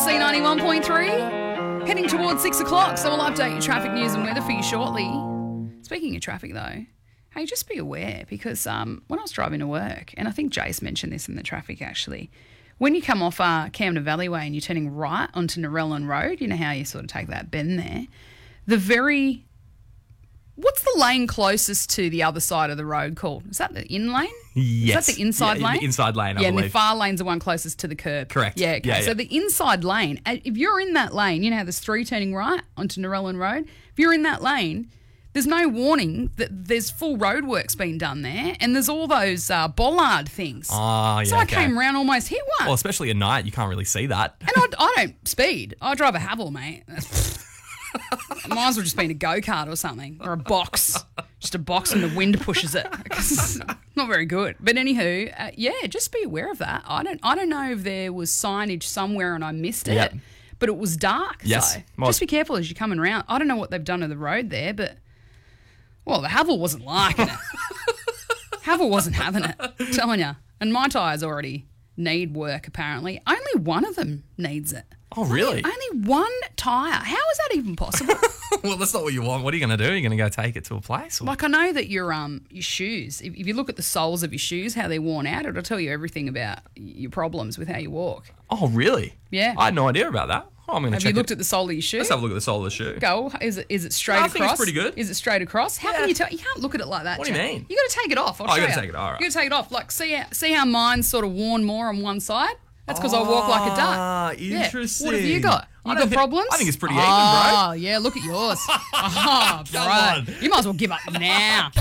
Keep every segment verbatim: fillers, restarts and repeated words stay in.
C ninety-one point three. Heading towards six o'clock, so we'll update your traffic news and weather for you shortly. Speaking of traffic, though, hey, just be aware because um, when I was driving to work, and I think Jace mentioned this in the traffic actually, when you come off uh, Camden Valley Way and you're turning right onto Narellan Road, you know how you sort of take that bend there, the very... What's the lane closest to the other side of the road called? Is that the in lane? Yes. Is that the inside yeah, lane? The inside lane, I yeah, believe. and the far lane's the one closest to the curb. Correct. Yeah, okay. Yeah, yeah. So the inside lane, uh, if you're in that lane, you know how there's three turning right onto Narellan Road? If you're in that lane, there's no warning that there's full roadworks being done there and there's all those uh, bollard things. Oh, yeah, So I okay. came round, almost hit one. Well, especially at night, you can't really see that. And I, I don't speed. I drive a Havel, mate. Might as well just be in a go-kart or something, or a box. Just a box and the wind pushes it. It's not very good. But anywho, uh, yeah, just be aware of that. I don't I don't know if there was signage somewhere and I missed it, Yep. but it was dark. Yes. So Well, just be careful as you're coming around. I don't know what they've done to the road there, but, well, the Havel wasn't liking it. Havel wasn't having it, I'm telling you. And my tyres already need work, apparently. Only one of them needs it. Oh, really? Only one tyre. How is that even possible? Well, that's not what you want. What are you going to do? Are you going to go take it to a place? Or? Like, I know that your um your shoes, if, if you look at the soles of your shoes, how they're worn out, it'll tell you everything about your problems with how you walk. Oh, really? Yeah. I had no idea about that. Oh, I'm going to Have check you looked it. at the sole of your shoe? Let's have a look at the sole of the shoe. Go. Is it is it straight I across? think it's pretty good. Is it straight across? How Yeah. can you tell? You can't look at it like that. What do you Jack. mean? You got to take it off. I'll Oh, you show gotta you. take it, all right. You got to take it off. Like, see how, see how mine's sort of worn more on one side? That's because I walk like a duck. Ah, Yeah. interesting. What have you got? I You don't got think- problems? I think it's pretty oh, even, Oh, yeah, look at yours. Oh, bro. on. You might as well give up now.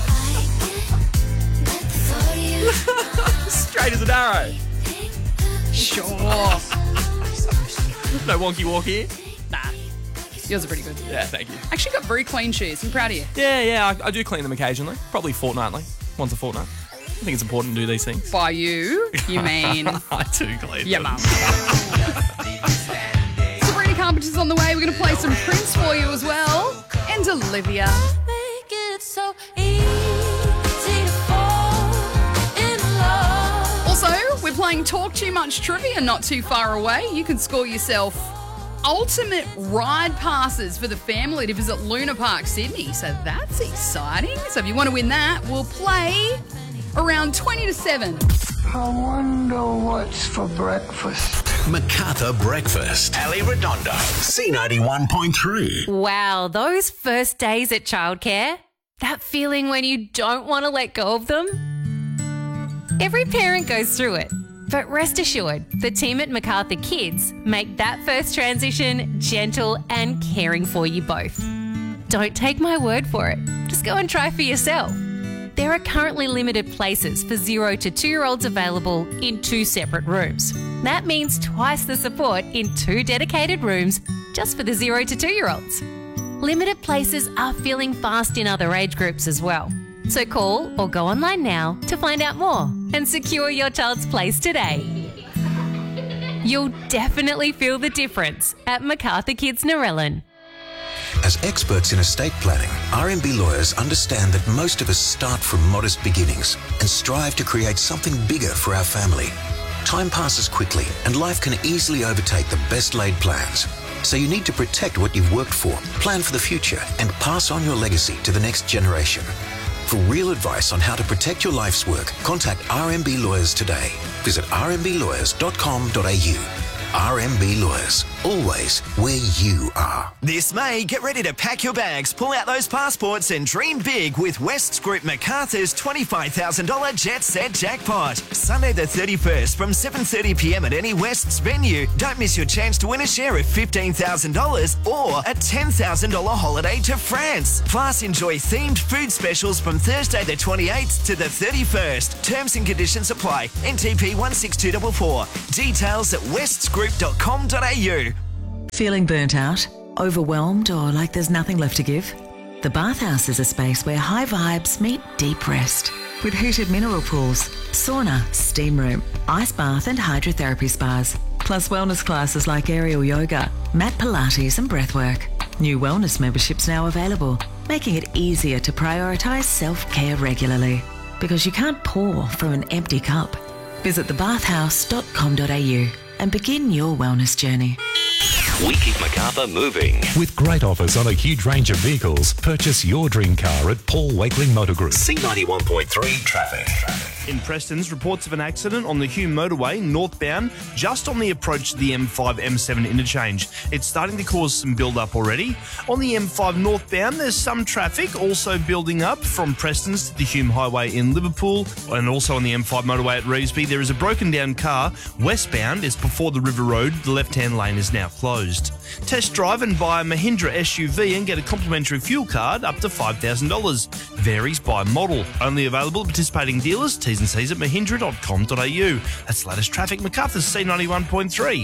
Straight as an arrow. Sure. No wonky walk here. Nah. Yours are pretty good. Yeah, thank you. Actually got very clean shoes. I'm proud of you. Yeah, yeah, I, I do clean them occasionally. Probably fortnightly. Once a fortnight. I think it's important to do these things. By you, you mean I do clean your them. mum. Sabrina Carpenter's on the way. We're going to play some Prince for you as well. And Olivia. Make it so easy to fall in love. Also, we're playing Talk Too Much Trivia not too far away. You can score yourself ultimate ride passes for the family to visit Luna Park, Sydney. So that's exciting. So if you want to win that, we'll play around twenty to seven. I wonder what's for breakfast. Macarthur Breakfast. Ali Redondo. C ninety-one point three. Wow, those first days at childcare, that feeling when you don't want to let go of them. Every parent goes through it, but rest assured, the team at Macarthur Kids make that first transition gentle and caring for you both. Don't take my word for it. Just go and try for yourself. There are currently limited places for zero to two-year-olds available in two separate rooms. That means twice the support in two dedicated rooms just for the zero to two-year-olds. Limited places are filling fast in other age groups as well. So call or go online now to find out more and secure your child's place today. You'll definitely feel the difference at Macarthur Kids Narellan. As experts in estate planning, R M B lawyers understand that most of us start from modest beginnings and strive to create something bigger for our family. Time passes quickly and life can easily overtake the best laid plans. So you need to protect what you've worked for, plan for the future, and pass on your legacy to the next generation. For real advice on how to protect your life's work, contact R M B Lawyers today. Visit r m b lawyers dot com dot a u. R M B Lawyers, always where you are. This May, get ready to pack your bags, pull out those passports and dream big with West's Group Macarthur's twenty-five thousand dollars Jet Set Jackpot. Sunday the thirty-first from seven thirty p m at any West's venue. Don't miss your chance to win a share of fifteen thousand dollars or a ten thousand dollars holiday to France. Plus, enjoy themed food specials from Thursday the twenty-eighth to the thirty-first. Terms and conditions apply. N T P one six two four four. Details at wests group dot com dot a u. Feeling burnt out, overwhelmed, or like there's nothing left to give? The Bathhouse is a space where high vibes meet deep rest. With heated mineral pools, sauna, steam room, ice bath and hydrotherapy spas. Plus wellness classes like aerial yoga, mat Pilates and breathwork. New wellness memberships now available, making it easier to prioritise self-care regularly. Because you can't pour from an empty cup. Visit the bathhouse dot com dot a u. and begin your wellness journey. We keep Macarthur moving. With great offers on a huge range of vehicles, purchase your dream car at Paul Wakeling Motor Group. C ninety-one point three traffic. In Preston's, reports of an accident on the Hume motorway northbound just on the approach to the M five M seven interchange. It's starting to cause some build-up already. On the M five northbound, there's some traffic also building up from Preston's to the Hume Highway in Liverpool, and also on the M five motorway at Revesby. There is a broken down car. Westbound is before the River Road. The left-hand lane is now closed. Test drive and buy a Mahindra S U V and get a complimentary fuel card up to five thousand dollars. Varies by model. Only available at participating dealers. T's and C's at mahindra dot com dot a u. That's the latest traffic. Macarthur's C ninety-one point three.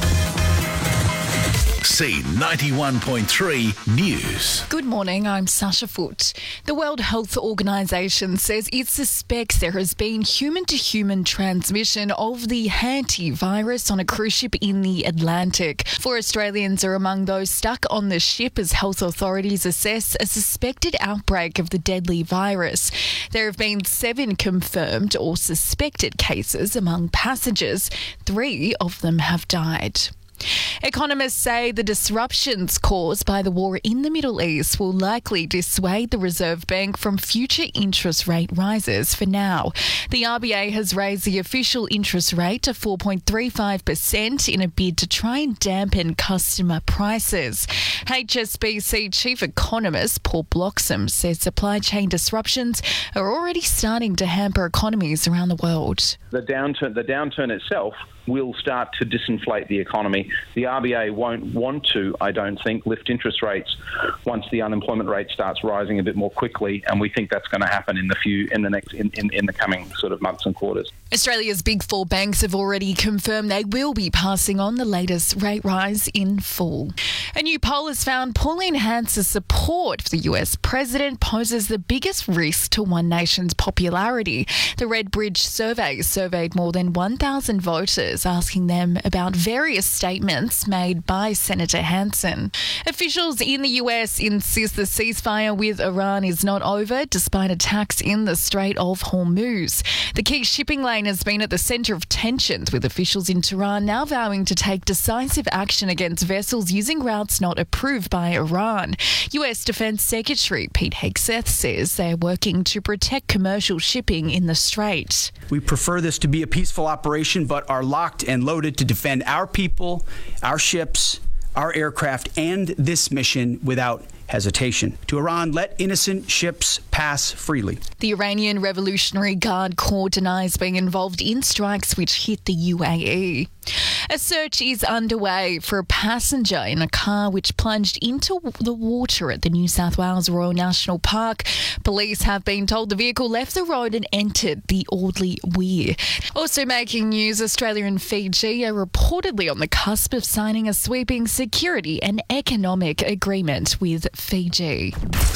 C ninety-one point three News. Good morning, I'm Sasha Foote. The World Health Organization says it suspects there has been human-to-human transmission of the hantavirus on a cruise ship in the Atlantic. Four Australians are among those stuck on the ship as health authorities assess a suspected outbreak of the deadly virus. There have been seven confirmed or suspected cases among passengers. Three of them have died. Economists say the disruptions caused by the war in the Middle East will likely dissuade the Reserve Bank from future interest rate rises for now. The R B A has raised the official interest rate to four point three five percent in a bid to try and dampen customer prices. H S B C Chief Economist Paul Bloxham says supply chain disruptions are already starting to hamper economies around the world. The downturn, the downturn itself will start to disinflate the economy. The R B A won't want to, I don't think, lift interest rates once the unemployment rate starts rising a bit more quickly, and we think that's going to happen in the few in the next in, in, in the coming sort of months and quarters. Australia's big four banks have already confirmed they will be passing on the latest rate rise in full. A new poll has found Pauline Hans's support for the U S president poses the biggest risk to One Nation's popularity. The Redbridge survey surveyed more than one thousand voters, asking them about various statements made by Senator Hanson. Officials in the U S insist the ceasefire with Iran is not over, despite attacks in the Strait of Hormuz. The key shipping lane has been at the centre of tensions, with officials in Tehran now vowing to take decisive action against vessels using routes not approved by Iran. U S Defence Secretary Pete Hegseth says they're working to protect commercial shipping in the Strait. We prefer this to be a peaceful operation, but are locked and loaded to defend our people, our ships, our aircraft, and this mission without hesitation. To Iran, let innocent ships pass freely. The Iranian Revolutionary Guard Corps denies being involved in strikes which hit the U A E. A search is underway for a passenger in a car which plunged into the water at the New South Wales Royal National Park. Police have been told the vehicle left the road and entered the Audley Weir. Also making news, Australia and Fiji are reportedly on the cusp of signing a sweeping security and economic agreement with Fiji.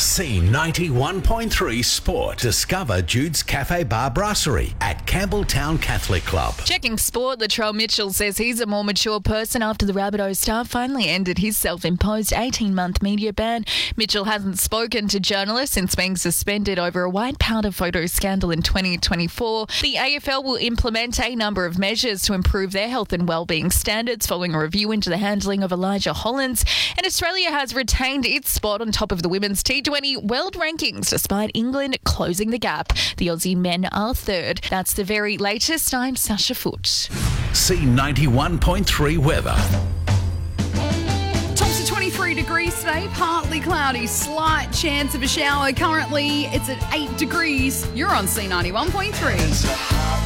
C ninety-one point three Sport. Discover Jude's Cafe Bar Brasserie at Campbelltown Catholic Club. Checking sport, Latrell Mitchell says he's a more mature person after the Rabbitohs star finally ended his self-imposed eighteen-month media ban. Mitchell hasn't spoken to journalists since being suspended over a white powder photo scandal in twenty twenty-four. The A F L will implement a number of measures to improve their health and wellbeing standards following a review into the handling of Elijah Hollins. And Australia has retained its spot on top of the women's T twenty world rankings despite England closing the gap. The Aussie men are third. That's the very latest. I'm Sasha Foote. C ninety-one point three weather. Tops of twenty-three degrees today, partly cloudy, slight chance of a shower. Currently, it's at eight degrees. You're on C ninety-one point three.